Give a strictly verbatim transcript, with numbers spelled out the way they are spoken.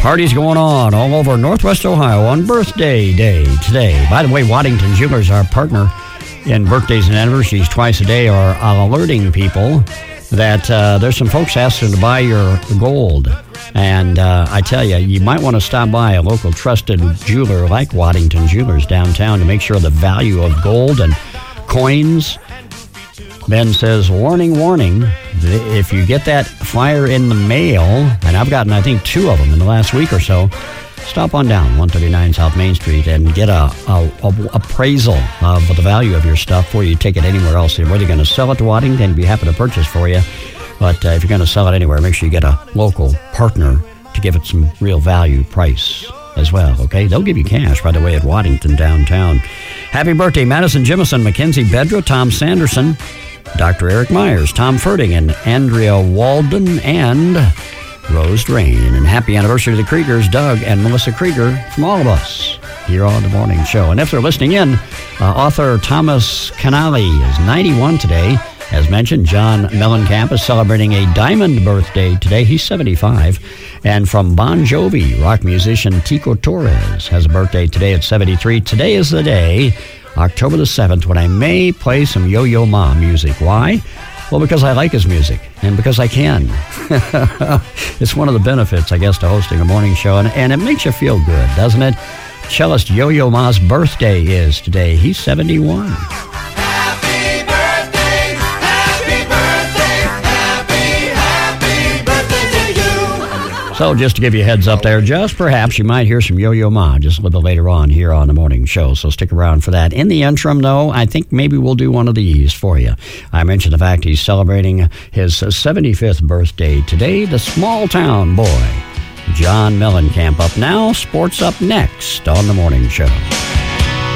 Parties going on all over Northwest Ohio on birthday day today. By the way, Waddington Jewelers, our partner in birthdays and anniversaries twice a day, are alerting people that uh, there's some folks asking to buy your gold. And uh, I tell you, you might want to stop by a local trusted jeweler like Waddington Jewelers downtown to make sure the value of gold and coins. Ben says, warning, warning, if you get that flyer in the mail, and I've gotten, I think, two of them in the last week or so, stop on down one thirty-nine South Main Street and get a, a, a appraisal of the value of your stuff before you take it anywhere else. Whether you're going to sell it to Waddington, they'd be happy to purchase for you. But uh, if you're going to sell it anywhere, make sure you get a local partner to give it some real value price as well, okay? They'll give you cash, by the way, at Waddington downtown. Happy birthday, Madison Jimison, Mackenzie Bedra, Tom Sanderson, Doctor Eric Myers, Tom Ferding, and Andrea Walden, and Rose Drain. And happy anniversary to the Kriegers, Doug and Melissa Krieger, from all of us here on The Morning Show. And if they're listening in, uh, author Thomas Canali is ninety-one today. As mentioned, John Mellencamp is celebrating a diamond birthday today. He's seventy-five. And from Bon Jovi, rock musician Tico Torres has a birthday today at seventy-three. Today is the day, October the seventh, when I may play some Yo-Yo Ma music. Why? Well, because I like his music, and because I can. It's one of the benefits, I guess, to hosting a morning show, and, and it makes you feel good, doesn't it? Cellist Yo-Yo Ma's birthday is today. He's seventy-one. So just to give you a heads up there, just perhaps you might hear some Yo-Yo Ma just a little bit later on here on the morning show. So stick around for that. In the interim, though, I think maybe we'll do one of these for you. I mentioned the fact he's celebrating his seventy-fifth birthday today. The small town boy, John Mellencamp, up now. Sports up next on the morning show.